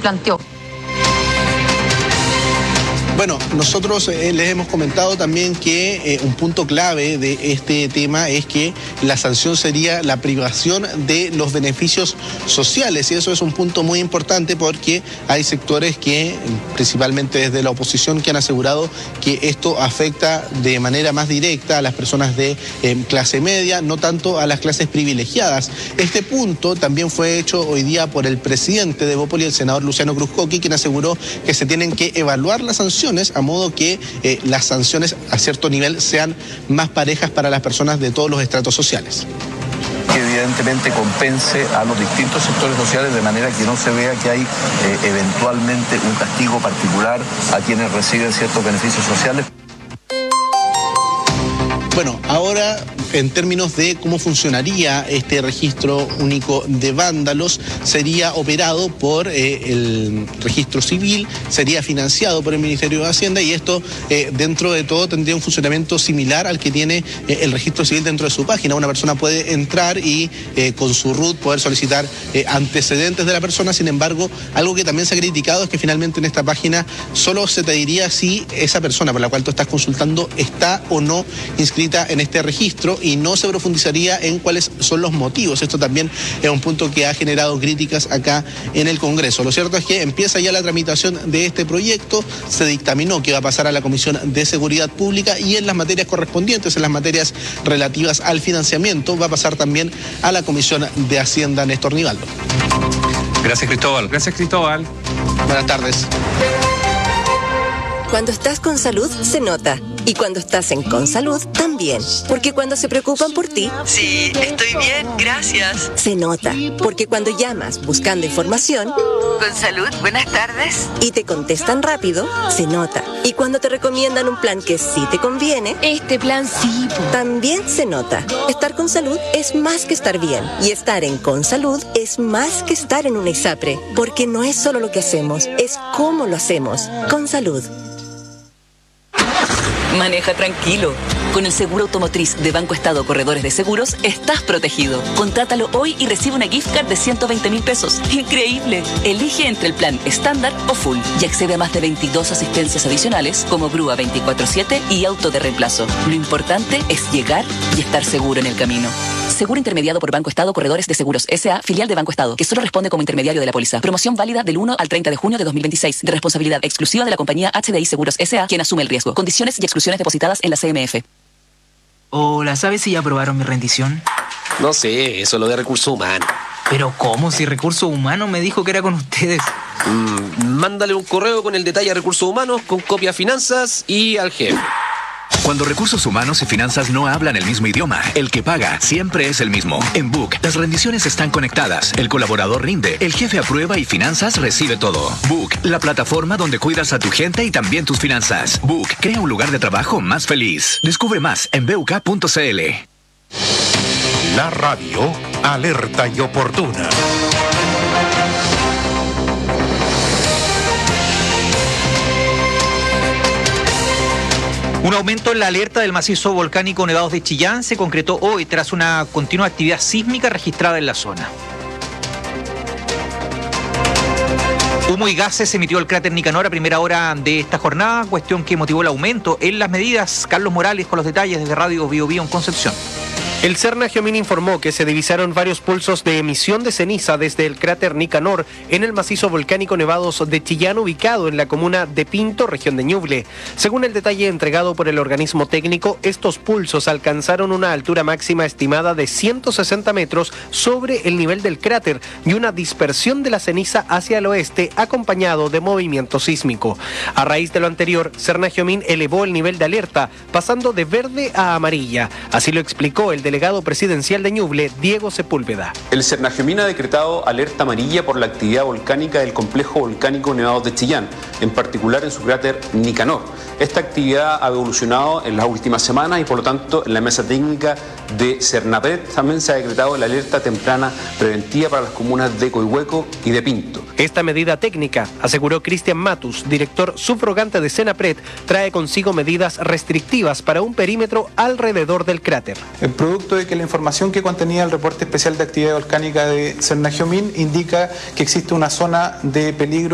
planteó. Bueno, nosotros les hemos comentado también que un punto clave de este tema es que la sanción sería la privación de los beneficios sociales, y eso es un punto muy importante porque hay sectores que, principalmente desde la oposición, que han asegurado que esto afecta de manera más directa a las personas de clase media, no tanto a las clases privilegiadas. Este punto también fue hecho hoy día por el presidente de Bópoli, el senador Luciano Cruzcoqui, quien aseguró que se tienen que evaluar las sanciones a modo que las sanciones a cierto nivel sean más parejas para las personas de todos los estratos sociales. Que evidentemente compense a los distintos sectores sociales de manera que no se vea que hay eventualmente un castigo particular a quienes reciben ciertos beneficios sociales. Bueno, ahora en términos de cómo funcionaría este registro único de vándalos, sería operado por el registro civil, sería financiado por el Ministerio de Hacienda, y esto dentro de todo tendría un funcionamiento similar al que tiene el registro civil dentro de su página. Una persona puede entrar y con su RUT poder solicitar antecedentes de la persona. Sin embargo, algo que también se ha criticado es que finalmente en esta página solo se te diría si esa persona por la cual tú estás consultando está o no inscrita en este registro, y no se profundizaría en cuáles son los motivos. Esto también es un punto que ha generado críticas acá en el Congreso. Lo cierto es que empieza ya la tramitación de este proyecto, se dictaminó que va a pasar a la Comisión de Seguridad Pública, y en las materias correspondientes, en las materias relativas al financiamiento, va a pasar también a la Comisión de Hacienda. Néstor Nivaldo. Gracias, Cristóbal. Gracias, Cristóbal. Buenas tardes. Cuando estás con salud, se nota. Y cuando estás en Consalud, también. Porque cuando se preocupan por ti... Sí, estoy bien, gracias. Se nota. Porque cuando llamas buscando información... Consalud, buenas tardes. Y te contestan rápido, se nota. Y cuando te recomiendan un plan que sí te conviene... Este plan sí. También se nota. Estar con salud es más que estar bien. Y estar en Consalud es más que estar en una ISAPRE. Porque no es solo lo que hacemos, es cómo lo hacemos. Consalud. Maneja tranquilo. Con el seguro automotriz de Banco Estado Corredores de Seguros, estás protegido. Contrátalo hoy y recibe una gift card de 120.000 pesos. ¡Increíble! Elige entre el plan estándar o full y accede a más de 22 asistencias adicionales como grúa 24/7 y auto de reemplazo. Lo importante es llegar y estar seguro en el camino. Seguro intermediado por Banco Estado Corredores de Seguros S.A., filial de Banco Estado, que solo responde como intermediario de la póliza. Promoción válida del 1 al 30 de junio de 2026, de responsabilidad exclusiva de la compañía HDI Seguros S.A., quien asume el riesgo. Condiciones y exclusiones depositadas en la CMF. Hola, ¿sabes si ya aprobaron mi rendición? No sé, eso es lo de recursos humanos. ¿Pero cómo? Si Recursos Humanos me dijo que era con ustedes. Mándale un correo con el detalle a Recursos Humanos, con copia a Finanzas y al jefe. Cuando Recursos Humanos y Finanzas no hablan el mismo idioma, el que paga siempre es el mismo. En Book, las rendiciones están conectadas, el colaborador rinde, el jefe aprueba y Finanzas recibe todo. Book, la plataforma donde cuidas a tu gente y también tus finanzas. Book, crea un lugar de trabajo más feliz. Descubre más en buk.cl. La radio, alerta y oportuna. Un aumento en la alerta del macizo volcánico Nevados de Chillán se concretó hoy tras una continua actividad sísmica registrada en la zona. Humo y gases se emitió el cráter Nicanor a primera hora de esta jornada, cuestión que motivó el aumento en las medidas. Carlos Morales con los detalles desde Radio Bio Bio en Concepción. El Cernagiomín informó que se divisaron varios pulsos de emisión de ceniza desde el cráter Nicanor en el macizo volcánico Nevados de Chillán, ubicado en la comuna de Pinto, región de Ñuble. Según el detalle entregado por el organismo técnico, estos pulsos alcanzaron una altura máxima estimada de 160 metros sobre el nivel del cráter y una dispersión de la ceniza hacia el oeste acompañado de movimiento sísmico. A raíz de lo anterior, Cernagiomín elevó el nivel de alerta, pasando de verde a amarilla. Así lo explicó el delegado presidencial de Ñuble, Diego Sepúlveda. El Cernagiomín ha decretado alerta amarilla por la actividad volcánica del complejo volcánico Nevados de Chillán, en particular en su cráter Nicanor. Esta actividad ha evolucionado en las últimas semanas y por lo tanto en la mesa técnica de Cernapred también se ha decretado la alerta temprana preventiva para las comunas de Coihueco y de Pinto. Esta medida técnica, aseguró Cristian Matus, director subrogante de Senapred, trae consigo medidas restrictivas para un perímetro alrededor del cráter. Producto de que la información que contenía el reporte especial de actividad volcánica de Cernagiomín indica que existe una zona de peligro